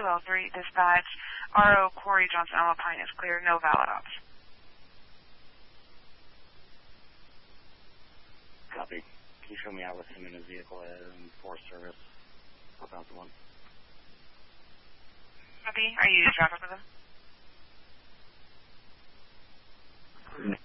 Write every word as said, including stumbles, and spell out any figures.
two L three, dispatch. R O Corey Johnson Alpine is clear, no valid ops. Copy. Can you show me out with him in his vehicle in Forest Service? four thousand one. Copy. Are you in traffic with him?